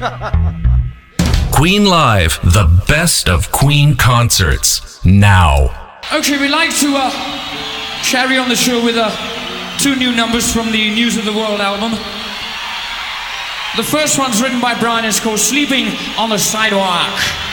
Queen Live, the best of Queen concerts, now. Okay, we'd like to carry on the show with two new numbers from the News of the World album. The first one's written by Brian. It's called Sleeping on the Sidewalk.